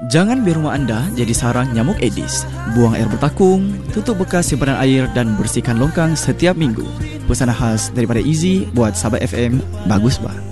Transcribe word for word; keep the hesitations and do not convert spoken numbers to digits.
Jangan biar rumah anda jadi sarang nyamuk Aedes. Buang air bertakung, tutup bekas simpanan air dan bersihkan longkang setiap minggu. Pesanan khas daripada Easy buat sahabat F M, bagus bah.